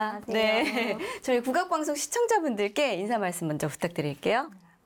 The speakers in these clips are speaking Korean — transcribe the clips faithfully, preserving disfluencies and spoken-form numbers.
안녕하세요. 네, 저희 국악방송 시청자분들께 인사 말씀 먼저 부탁드릴게요.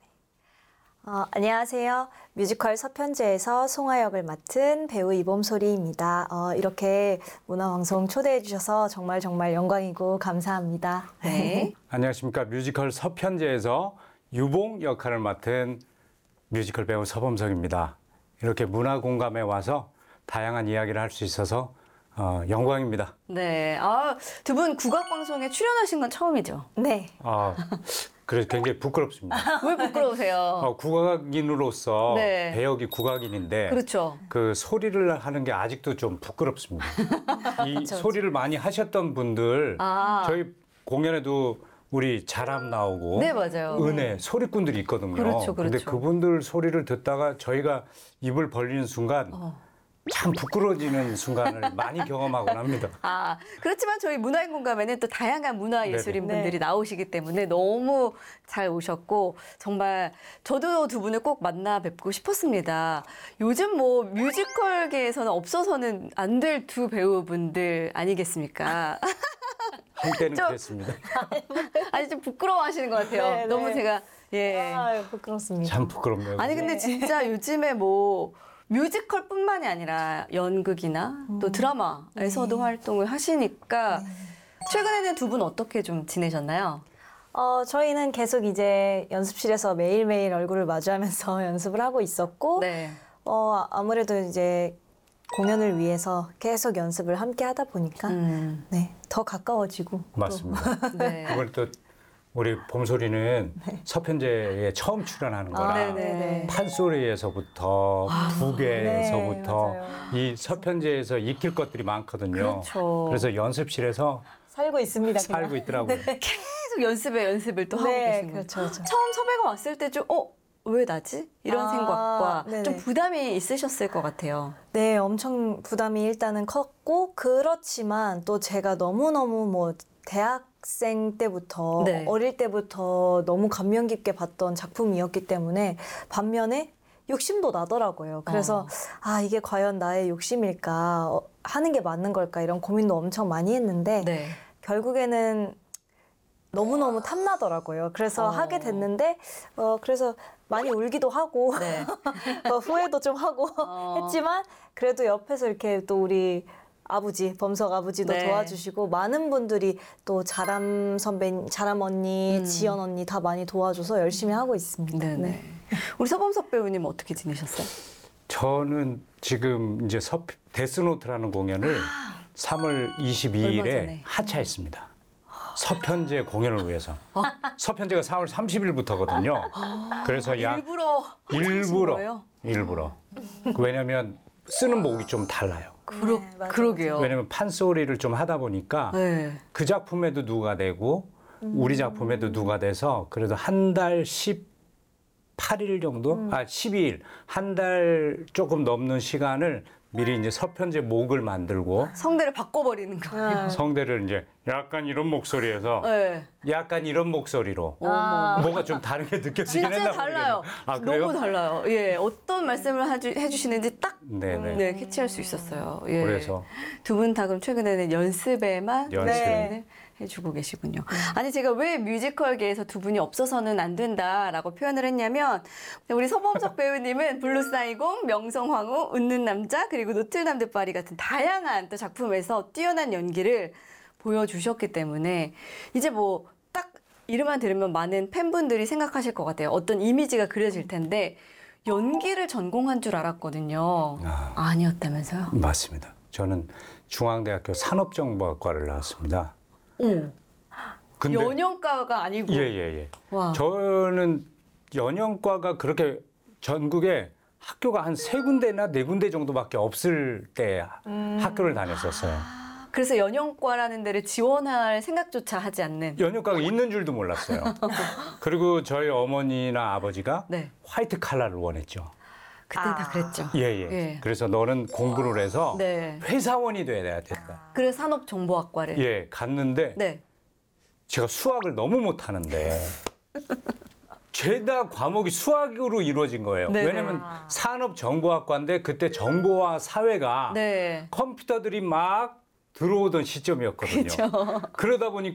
어, 안녕하세요. 뮤지컬 서편제에서 송하 역을 맡은 배우 이범소리입니다. 어, 이렇게 문화방송 초대해 주셔서 정말 정말 영광이고 감사합니다. 네. 안녕하십니까. 뮤지컬 서편제에서 유봉 역할을 맡은 뮤지컬 배우 서범석입니다. 이렇게 문화 공감에 와서 다양한 이야기를 할 수 있어서 어, 영광입니다. 네, 아, 두 분 국악방송에 출연하신 건 처음이죠? 네. 아, 그래서 굉장히 부끄럽습니다. 왜 부끄러우세요? 어, 국악인으로서 네. 배역이 국악인인데 그렇죠. 그 소리를 하는 게 아직도 좀 부끄럽습니다. 이 소리를 많이 하셨던 분들 아. 저희 공연에도 우리 자람 나오고 네, 맞아요. 은혜 소리꾼들이 있거든요. 그렇죠, 근데 그렇죠. 그분들 소리를 듣다가 저희가 입을 벌리는 순간 어. 참 부끄러워지는 순간을 많이 경험하곤 합니다. 아, 그렇지만 저희 문화인 공감에는 또 다양한 문화예술인 네네. 분들이 나오시기 때문에 너무 잘 오셨고, 정말 저도 두 분을 꼭 만나 뵙고 싶었습니다. 요즘 뭐 뮤지컬계에서는 없어서는 안 될 두 배우분들 아니겠습니까? 한때는 좀- 그랬습니다. 아니, 좀 부끄러워하시는 것 같아요. 네, 네. 너무 제가, 예. 아, 부끄럽습니다. 참 부끄럽네요. 아니 근데 진짜 요즘에 뭐 뮤지컬뿐만이 아니라 연극이나 또 드라마에서도 네. 활동을 하시니까 최근에는 두 분 어떻게 좀 지내셨나요? 어, 저희는 계속 이제 연습실에서 매일매일 얼굴을 마주하면서 연습을 하고 있었고, 네. 어, 아무래도 이제 공연을 위해서 계속 연습을 함께 하다 보니까, 음, 네, 더 가까워지고. 또 맞습니다. 네. 이걸 또 우리 봄소리는 서편제에 처음 출연하는 거라 네. 네네. 판소리에서부터 북에서부터 네, 맞아요. 이 서편제에서 익힐 것들이 많거든요. 그렇죠. 그래서 연습실에서 살고 있습니다. 그냥. 살고 있더라고요. 계속 연습에 연습을 또 하고 네, 계신 거예요. 그렇죠, 그렇죠. 처음 섭외가 왔을 때 좀 어? 왜 나지? 이런 아, 생각과 네네. 좀 부담이 있으셨을 것 같아요. 네, 엄청 부담이 일단은 컸고, 그렇지만 또 제가 너무너무 뭐 대학생 때부터, 네. 어릴 때부터 너무 감명 깊게 봤던 작품이었기 때문에 반면에 욕심도 나더라고요. 그래서 어. 아, 이게 과연 나의 욕심일까? 어, 하는 게 맞는 걸까? 이런 고민도 엄청 많이 했는데 네. 결국에는 너무너무 탐나더라고요. 그래서 어. 하게 됐는데, 어, 그래서 많이 울기도 하고, 네. 어, 후회도 좀 하고 어. 했지만, 그래도 옆에서 이렇게 또 우리 아버지, 범석 아버지도 네. 도와주시고, 많은 분들이 또 자람 선배, 자람 언니, 음. 지연 언니 다 많이 도와줘서 열심히 하고 있습니다. 네네. 우리 서범석 배우님 어떻게 지내셨어요? 저는 지금 이제 서, 데스노트라는 공연을 삼월 이십이 얼마 일에 전에. 하차했습니다. 서편제 공연을 위해서. 서편제가 삼월 삼십일부터거든요. 그래서 약 일부러 일부러 거예요? 일부러. 왜냐하면 쓰는 곡이 좀 달라요. 그러, 네, 맞아요. 그러게요. 왜냐면 판소리를 좀 하다 보니까 네. 그 작품에도 누가 되고 우리 작품에도 누가 돼서 그래도 한 달 십팔 일 정도? 아, 십이 일. 한 달 조금 넘는 시간을 미리 이제 서편제 목을 만들고 성대를 바꿔버리는 거예요. 성대를 이제 약간 이런 목소리에서 네. 약간 이런 목소리로 어머. 뭔가 좀 다르게 느껴지긴 진짜 했나 달라요. 모르겠네요. 아, 그래요? 너무 달라요. 예, 어떤 말씀을 해주, 해주시는지 딱 네네. 네, 캐치할 수 있었어요. 예. 그래서 두 분 다 그럼 최근에는 연습에만 연습. 네, 해주고 계시군요. 아니 제가 왜 뮤지컬계에서 두 분이 없어서는 안 된다라고 표현을 했냐면 우리 서범석 배우님은 블루사이공, 명성황후, 웃는 남자 그리고 노틀담드파리 같은 다양한 또 작품에서 뛰어난 연기를 보여주셨기 때문에 이제 뭐 딱 이름만 들으면 많은 팬분들이 생각하실 것 같아요. 어떤 이미지가 그려질 텐데 연기를 전공한 줄 알았거든요. 아. 아니었다면서요? 맞습니다. 저는 중앙대학교 산업정보학과를 나왔습니다. 오. 근데 연영과가 아니고. 예예예. 예. 와. 저는 연영과가 그렇게 전국에 학교가 한 세 군데나 네 군데 정도밖에 없을 때 학교를 다녔었어요. 그래서 연영과라는 데를 지원할 생각조차 하지 않는. 연영과가 있는 줄도 몰랐어요. 그리고 저희 어머니나 아버지가 네. 화이트 칼라를 원했죠. 그때 아. 다 그랬죠. 예예. 예. 그래서 너는 공부를 해서 네. 회사원이 돼야 된다. 그래서 산업정보학과를. 예, 갔는데 네. 제가 수학을 너무 못하는데 죄다 과목이 수학으로 이루어진 거예요. 네네. 왜냐면 산업정보학과인데 그때 정보와 사회가 네. 컴퓨터들이 막 들어오던 시점이었거든요. 그렇죠. 그러다 보니